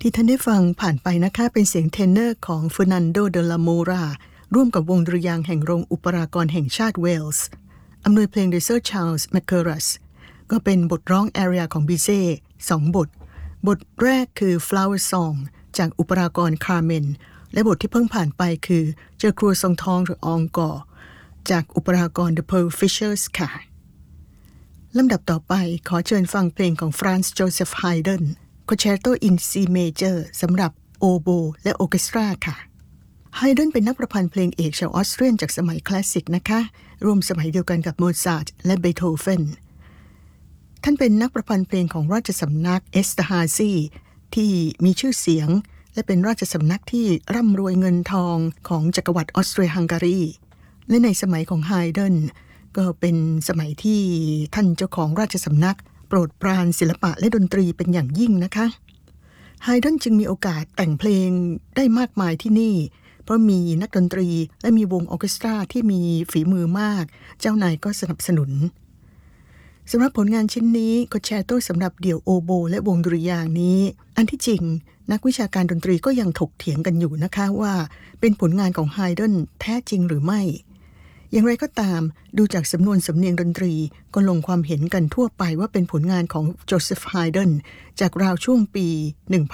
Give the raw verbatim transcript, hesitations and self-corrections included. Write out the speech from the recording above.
ที่ท่านได้ฟังผ่านไปนะคะเป็นเสียงเทนเนอร์ของเฟอร์นันโด เดลาโมราร่วมกับวงดุริยางค์แห่งโรงอุปรากรแห่งชาติเวลส์อำนวยเพลงโดยเซอร์ชาร์ลส์แมคเคอรัสก็เป็นบทร้องแอเรียของบิเซ่สองบทบทแรกคือ Flower Song จากอุปรากรคาร์เมนและบทที่เพิ่งผ่านไปคือเจอครัวทรงทองหรืออองกอร์จากอุปรากร The Pearl Fishers ค่ะลำดับต่อไปขอเชิญฟังเพลงของฟรานซ์โจเซฟไฮเดนConcerto in C Major สำหรับโอโบและออร์เคสตราค่ะไฮเดนเป็นนักประพันธ์เพลงเอกชาวออสเตรียนจากสมัยคลาสสิกนะคะร่วมสมัยเดียวกันกับโมซาร์ทและเบโธเฟนท่านเป็นนักประพันธ์เพลงของราชสำนักเอสตาฮาซีที่มีชื่อเสียงและเป็นราชสำนักที่ร่ำรวยเงินทองของจักรวรรดิออสเตรียฮังการีและในสมัยของไฮเดนก็เป็นสมัยที่ท่านเจ้าของราชสำนักโปรดปรานศิลปะและดนตรีเป็นอย่างยิ่งนะคะไฮเดนจึงมีโอกาสแต่งเพลงได้มากมายที่นี่เพราะมีนักดนตรีและมีวงออร์เคสตราที่มีฝีมือมากเจ้านายก็สนับสนุนสำหรับผลงานชิ้นนี้คอนแชร์โตสำหรับเดี่ยวโอโบและวงดุริยางค์นี้อันที่จริงนักวิชาการดนตรีก็ยังถกเถียงกันอยู่นะคะว่าเป็นผลงานของไฮเดนแท้จริงหรือไม่อย่างไรก็ตามดูจากสำนวนสำเนียงดนตรีก็ลงความเห็นกันทั่วไปว่าเป็นผลงานของโจเซฟไฮเดนจากราวช่วงปี